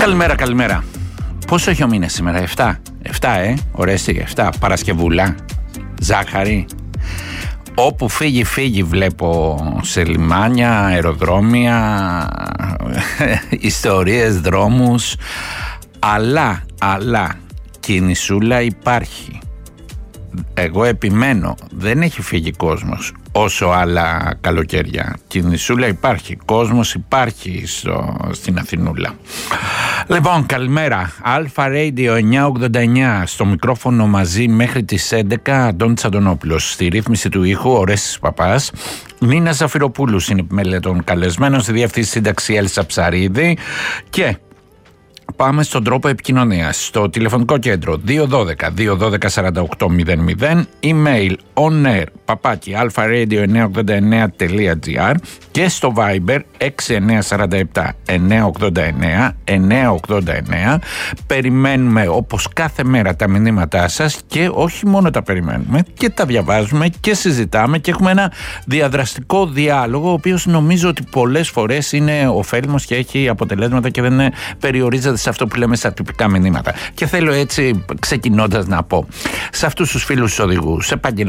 Καλημέρα. Πόσο έχει ο μήνας σήμερα, 7? 7, ωραίση, 7. Παρασκευούλα, ζάχαρη. Όπου φύγει βλέπω σε λιμάνια, αεροδρόμια, ιστορίες, δρόμους. Αλλά κινησούλα υπάρχει. Εγώ επιμένω, δεν έχει φύγει κόσμος όσο άλλα καλοκαίρια. Κινησούλα υπάρχει, κόσμος υπάρχει στην Αθηνούλα. Λοιπόν, καλημέρα. Αλφα Radio 989 στο μικρόφωνο μαζί μέχρι τις 11. Αντώνης Αντωνόπουλος στη ρύθμιση του ήχου, ο Ρέστης Παπάς. Νίνα Ζαφυροπούλου στην επιμέλεια των καλεσμένων, στη διευθύνση σύνταξη Έλσα Ψαρίδη. Και πάμε στον τρόπο επικοινωνίας. Στο τηλεφωνικό κέντρο 212-212-4800, email onair@alfaradio989.gr και στο Viber 6947-989-989. Περιμένουμε όπως κάθε μέρα τα μηνύματά σας και όχι μόνο τα περιμένουμε και τα διαβάζουμε και συζητάμε και έχουμε ένα διαδραστικό διάλογο, ο οποίος νομίζω ότι πολλές φορές είναι ωφέλιμος και έχει αποτελέσματα και δεν περιορίζεται σε αυτό που λέμε στα τυπικά μηνύματα. Και θέλω έτσι ξεκινώντας να πω σε αυτούς τους φίλους οδηγούς,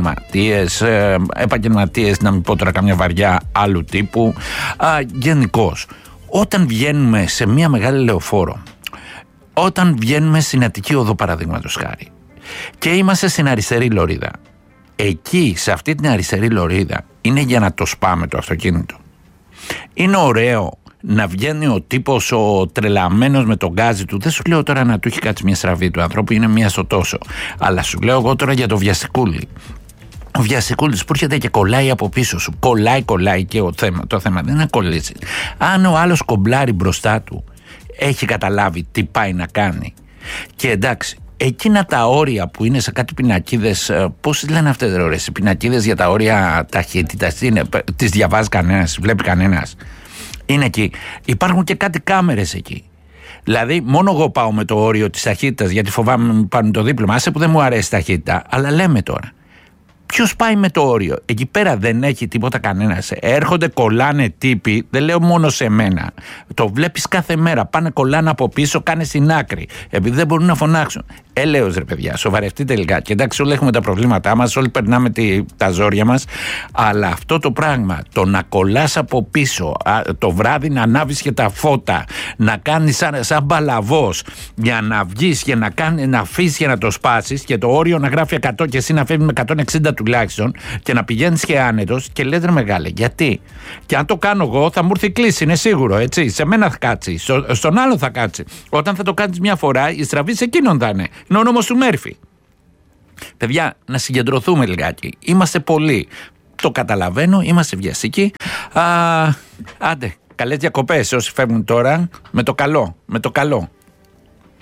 επαγγελματίες, να μην πω τώρα καμιά βαριά άλλου τύπου, γενικώς, όταν βγαίνουμε σε μια μεγάλη λεωφόρο, όταν βγαίνουμε στην Αττική Οδό παραδείγματος χάρη και είμαστε στην αριστερή λωρίδα, εκεί σε αυτή την αριστερή λωρίδα είναι για να το σπάμε το αυτοκίνητο. Είναι ωραίο να βγαίνει ο τύπος ο τρελαμένος με τον γκάζι του. Δεν σου λέω τώρα να του έχει κάτσει μια στραβή του ανθρώπου, είναι μία στο τόσο. Αλλά σου λέω εγώ τώρα για το βιαστικούλι. Ο βιαστικούλης που έρχεται και κολλάει από πίσω σου. Κολλάει και το θέμα δεν είναι να κολλήσει. Αν ο άλλος κομπλάρει μπροστά του, έχει καταλάβει τι πάει να κάνει. Και εντάξει, εκείνα τα όρια που είναι σε κάτι πινακίδες, πώς λένε αυτές οι πινακίδες για τα όρια ταχύτητας, τις διαβάζει κανένας, βλέπει κανένας. Είναι εκεί. Υπάρχουν και κάτι κάμερες εκεί. Δηλαδή, μόνο εγώ πάω με το όριο της ταχύτητας, γιατί φοβάμαι να μην πάρουν το δίπλωμα. Άσε που δεν μου αρέσει η ταχύτητα, αλλά λέμε τώρα. Ποιος πάει με το όριο? Εκεί πέρα δεν έχει τίποτα κανένας. Έρχονται, κολλάνε τύποι, δεν λέω μόνο σε μένα. Το βλέπεις κάθε μέρα. Πάνε, κολλάνε από πίσω, κάνε στην άκρη. Επειδή δεν μπορούν να φωνάξουν. Έλεος ρε παιδιά, σοβαρευτείτε λιγάκι. Εντάξει, όλοι έχουμε τα προβλήματά μας, όλοι περνάμε τα ζόρια μας. Αλλά αυτό το πράγμα, το να κολλάς από πίσω, το βράδυ να ανάβεις και τα φώτα, να κάνεις σαν μπαλαβός για να βγεις και να αφήσεις και να το σπάσεις και το όριο να γράφει 100 και εσύ να φεύγεις με 160 τουλάχιστον και να πηγαίνεις και άνετος και λες ρε μεγάλε, γιατί? Και αν το κάνω εγώ θα μου έρθει κλίση, είναι σίγουρο, έτσι. Σε μένα θα κάτσει, στον άλλο θα κάτσει. Όταν θα το κάνεις μια φορά, η στραβή σε εκείνον θα είναι. Είναι ο νόμος του Μέρφυ. Παιδιά, να συγκεντρωθούμε λιγάκι. Είμαστε πολλοί. Το καταλαβαίνω, είμαστε βιαστικοί. Άντε, καλές διακοπές όσοι φεύγουν τώρα. Με το καλό.